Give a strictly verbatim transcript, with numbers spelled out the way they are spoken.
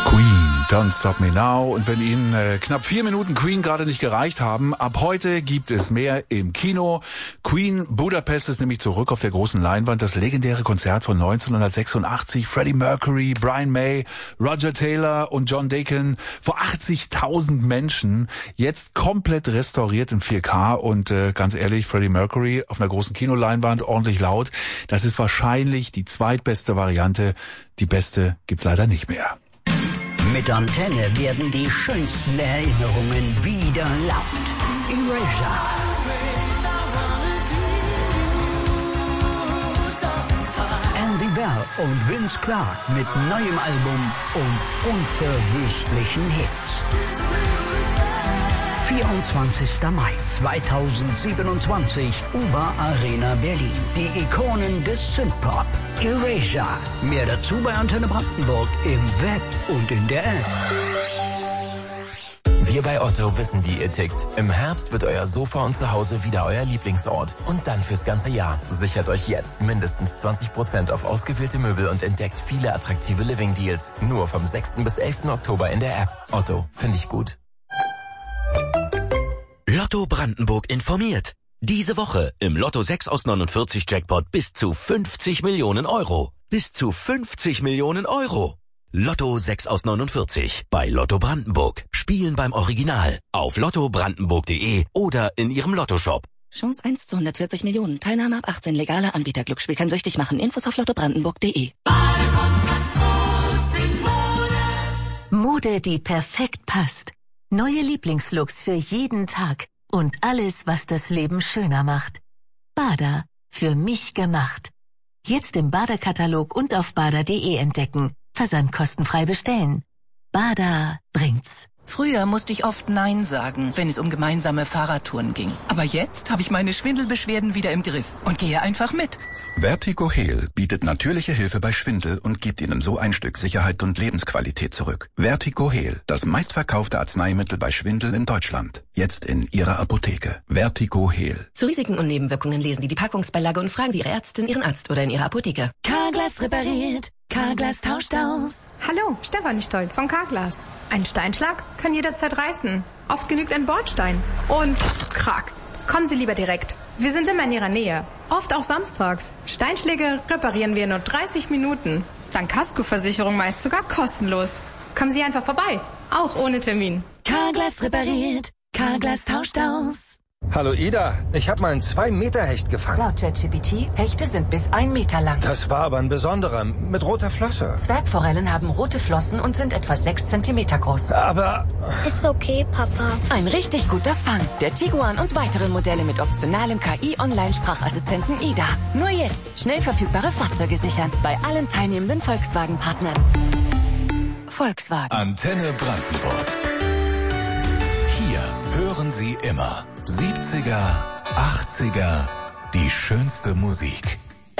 Queen, Don't Stop Me Now. Und wenn Ihnen äh, knapp vier Minuten Queen gerade nicht gereicht haben, ab heute gibt es mehr im Kino. Queen Budapest ist nämlich zurück auf der großen Leinwand. Das legendäre Konzert von neunzehnhundertsechsundachtzig. Freddie Mercury, Brian May, Roger Taylor und John Deacon vor achtzigtausend Menschen. Jetzt komplett restauriert in vier K. Und äh, ganz ehrlich, Freddie Mercury auf einer großen Kinoleinwand, ordentlich laut. Das ist wahrscheinlich die zweitbeste Variante. Die beste gibt's leider nicht mehr. Mit Antenne werden die schönsten Erinnerungen wieder laut. Erasure. Andy Bell und Vince Clarke mit neuem Album und unverwüstlichen Hits. vierundzwanzigster Mai zweitausendsiebenundzwanzig, U-Bahn Arena Berlin. Die Ikonen des Synthpop. Erasure. Mehr dazu bei Antenne Brandenburg im Web und in der App. Wir bei Otto wissen, wie ihr tickt. Im Herbst wird euer Sofa und Zuhause wieder euer Lieblingsort. Und dann fürs ganze Jahr. Sichert euch jetzt mindestens zwanzig Prozent auf ausgewählte Möbel und entdeckt viele attraktive Living-Deals. Nur vom sechsten bis elften Oktober in der App. Otto, finde ich gut. Lotto Brandenburg informiert. Diese Woche im Lotto sechs aus neunundvierzig Jackpot bis zu fünfzig Millionen Euro. Bis zu fünfzig Millionen Euro. Lotto sechs aus neunundvierzig bei Lotto Brandenburg. Spielen beim Original auf lotto brandenburg punkt de oder in Ihrem Lottoshop. Chance eins zu hundertvierzig Millionen. Teilnahme ab achtzehn. Legaler Anbieter. Glücksspiel kann süchtig machen. Infos auf lotto brandenburg punkt de. Mode, die perfekt passt. Neue Lieblingslooks für jeden Tag. Und alles, was das Leben schöner macht. Bada. Für mich gemacht. Jetzt im Bada-Katalog und auf bada punkt de entdecken. Versand kostenfrei bestellen. Bada bringt's. Früher musste ich oft Nein sagen, wenn es um gemeinsame Fahrradtouren ging. Aber jetzt habe ich meine Schwindelbeschwerden wieder im Griff und gehe einfach mit. Vertigo Heal bietet natürliche Hilfe bei Schwindel und gibt Ihnen so ein Stück Sicherheit und Lebensqualität zurück. Vertigo Heal, das meistverkaufte Arzneimittel bei Schwindel in Deutschland. Jetzt in Ihrer Apotheke. Vertigo Heal. Zu Risiken und Nebenwirkungen lesen Sie die Packungsbeilage und fragen Sie Ihre Ärztin, Ihren Arzt oder in Ihrer Apotheke. Carglass repariert. Carglass tauscht aus. Hallo, Stefanie Stoll von Carglass. Ein Steinschlag kann jederzeit reißen. Oft genügt ein Bordstein. Und krack. Kommen Sie lieber direkt. Wir sind immer in Ihrer Nähe. Oft auch samstags. Steinschläge reparieren wir in nur dreißig Minuten. Dank Kaskoversicherung meist sogar kostenlos. Kommen Sie einfach vorbei. Auch ohne Termin. Carglass repariert. Carglass tauscht aus. Hallo Ida, ich habe mal einen zwei Meter Hecht gefangen. Laut ChatGPT, Hechte sind bis ein Meter lang. Das war aber ein besonderer, mit roter Flosse. Zwergforellen haben rote Flossen und sind etwa sechs Zentimeter groß. Aber... Ist okay, Papa. Ein richtig guter Fang. Der Tiguan und weitere Modelle mit optionalem K I-Online-Sprachassistenten Ida. Nur jetzt schnell verfügbare Fahrzeuge sichern. Bei allen teilnehmenden Volkswagen-Partnern. Volkswagen. Antenne Brandenburg. Hier hören Sie immer siebziger, achtziger, die schönste Musik.